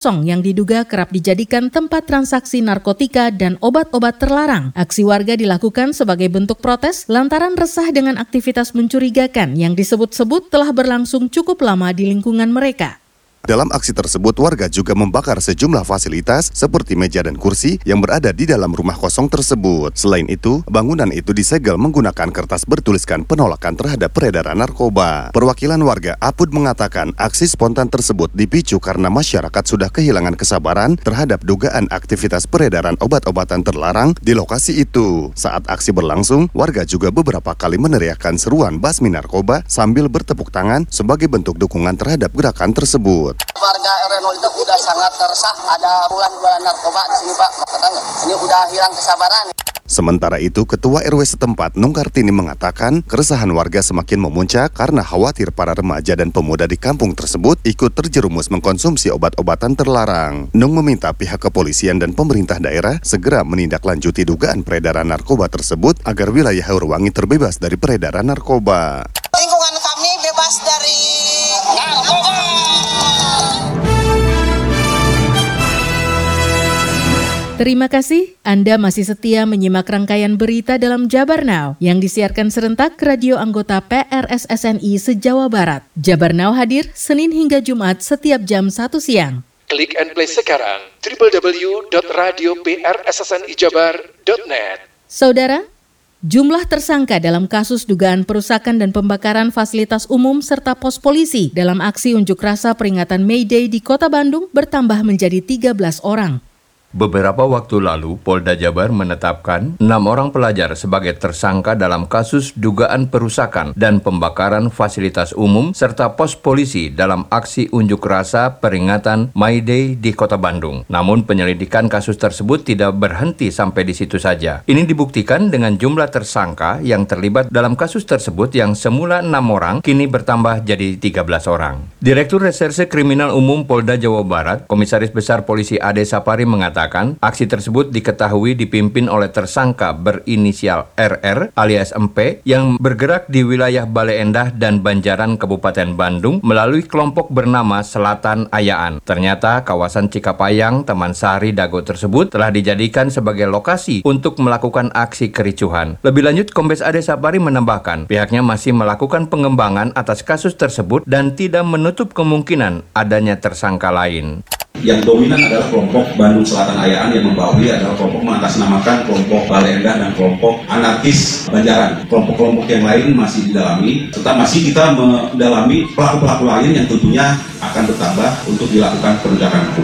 yang diduga kerap dijadikan tempat transaksi narkotika dan obat-obat terlarang. Aksi warga dilakukan sebagai bentuk protes lantaran resah dengan aktivitas mencurigakan yang disebut-sebut telah berlangsung cukup lama di lingkungan mereka. Dalam aksi tersebut, warga juga membakar sejumlah fasilitas seperti meja dan kursi yang berada di dalam rumah kosong tersebut. Selain itu, bangunan itu disegel menggunakan kertas bertuliskan penolakan terhadap peredaran narkoba. Perwakilan warga APUD mengatakan aksi spontan tersebut dipicu karena masyarakat sudah kehilangan kesabaran terhadap dugaan aktivitas peredaran obat-obatan terlarang di lokasi itu. Saat aksi berlangsung, warga juga beberapa kali meneriakkan seruan basmi narkoba sambil bertepuk tangan sebagai bentuk dukungan terhadap gerakan tersebut. Warga RW 0 itu udah sangat resah, ada bulan-bulan narkoba di sini Pak. Ini udah hilang kesabaran. Sementara itu, Ketua RW setempat Nung Kartini mengatakan keresahan warga semakin memuncak karena khawatir para remaja dan pemuda di kampung tersebut ikut terjerumus mengkonsumsi obat-obatan terlarang. Nung meminta pihak kepolisian dan pemerintah daerah segera menindaklanjuti dugaan peredaran narkoba tersebut agar wilayah Haurwangi terbebas dari peredaran narkoba. Lingkungan kami bebas dari narkoba. Terima kasih Anda masih setia menyimak rangkaian berita dalam Jabar Now yang disiarkan serentak radio anggota PRSSNI se-Jawa Barat. Jabar Now hadir Senin hingga Jumat setiap jam 1 siang. Klik and play sekarang www.radio.prssnijabar.net. Saudara, jumlah tersangka dalam kasus dugaan perusakan dan pembakaran fasilitas umum serta pos polisi dalam aksi unjuk rasa peringatan May Day di Kota Bandung bertambah menjadi 13 orang. Beberapa waktu lalu, Polda Jabar menetapkan 6 orang pelajar sebagai tersangka dalam kasus dugaan perusakan dan pembakaran fasilitas umum serta pos polisi dalam aksi unjuk rasa peringatan May Day di Kota Bandung. Namun penyelidikan kasus tersebut tidak berhenti sampai di situ saja. Ini dibuktikan dengan jumlah tersangka yang terlibat dalam kasus tersebut yang semula 6 orang, kini bertambah jadi 13 orang. Direktur Reserse Kriminal Umum Polda Jawa Barat, Komisaris Besar Polisi Ade Sapari mengatakan aksi tersebut diketahui dipimpin oleh tersangka berinisial RR alias MP yang bergerak di wilayah Bale Endah dan Banjaran Kabupaten Bandung melalui kelompok bernama Selatan Ayaan. Ternyata kawasan Cikapayang, Taman Sari, Dago tersebut telah dijadikan sebagai lokasi untuk melakukan aksi kericuhan. Lebih lanjut, Kombes Ade Sapari menambahkan pihaknya masih melakukan pengembangan atas kasus tersebut dan tidak menutup kemungkinan adanya tersangka lain. Yang dominan adalah kelompok Bandung Selatan Ayaan yang membawahi adalah kelompok mengatasnamakan kelompok Bale Endah dan kelompok anarkis Banjaran. Kelompok-kelompok yang lain masih didalami, serta masih kita mendalami pelaku-pelaku lain yang tentunya akan bertambah untuk dilakukan penegakan hukum.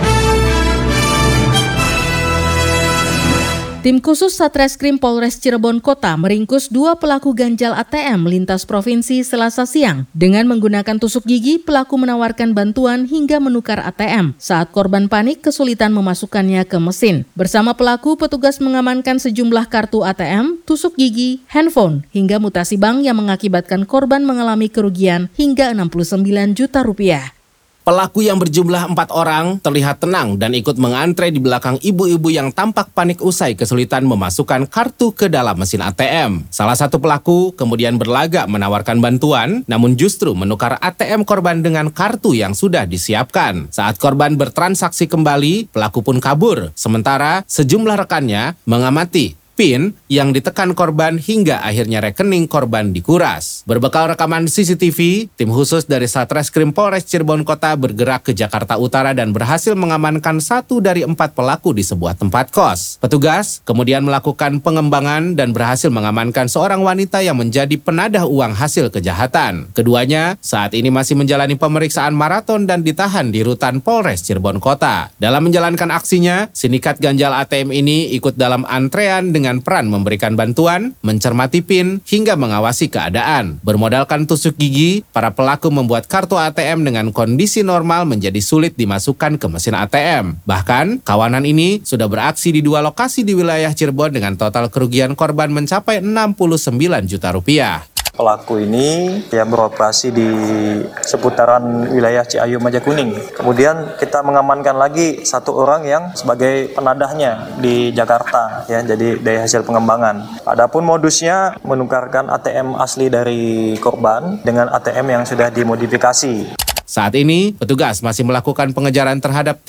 Tim khusus Satreskrim Polres Cirebon Kota meringkus 2 pelaku ganjal ATM lintas provinsi Selasa siang. Dengan menggunakan tusuk gigi, pelaku menawarkan bantuan hingga menukar ATM. Saat korban panik, kesulitan memasukkannya ke mesin. Bersama pelaku, petugas mengamankan sejumlah kartu ATM, tusuk gigi, handphone, hingga mutasi bank yang mengakibatkan korban mengalami kerugian hingga 69 juta rupiah. Pelaku yang berjumlah 4 orang terlihat tenang dan ikut mengantre di belakang ibu-ibu yang tampak panik usai kesulitan memasukkan kartu ke dalam mesin ATM. Salah satu pelaku kemudian berlagak menawarkan bantuan, namun justru menukar ATM korban dengan kartu yang sudah disiapkan. Saat korban bertransaksi kembali, pelaku pun kabur. Sementara sejumlah rekannya mengamati PIN yang ditekan korban hingga akhirnya rekening korban dikuras. Berbekal rekaman CCTV, tim khusus dari Satreskrim Polres Cirebon Kota bergerak ke Jakarta Utara dan berhasil mengamankan 1 dari 4 pelaku di sebuah tempat kos. Petugas kemudian melakukan pengembangan dan berhasil mengamankan seorang wanita yang menjadi penadah uang hasil kejahatan. Keduanya saat ini masih menjalani pemeriksaan maraton dan ditahan di rutan Polres Cirebon Kota. Dalam menjalankan aksinya, sindikat ganjal ATM ini ikut dalam antrean dengan peran memberikan bantuan, mencermati PIN, hingga mengawasi keadaan. Bermodalkan tusuk gigi, para pelaku membuat kartu ATM dengan kondisi normal menjadi sulit dimasukkan ke mesin ATM. Bahkan, kawanan ini sudah beraksi di 2 lokasi di wilayah Cirebon dengan total kerugian korban mencapai 69 juta rupiah. Pelaku ini yang beroperasi di seputaran wilayah Ciayu Majakuning. Kemudian kita mengamankan lagi 1 orang yang sebagai penadahnya di Jakarta, ya, jadi dari hasil pengembangan. Adapun modusnya menukarkan ATM asli dari korban dengan ATM yang sudah dimodifikasi. Saat ini, petugas masih melakukan pengejaran terhadap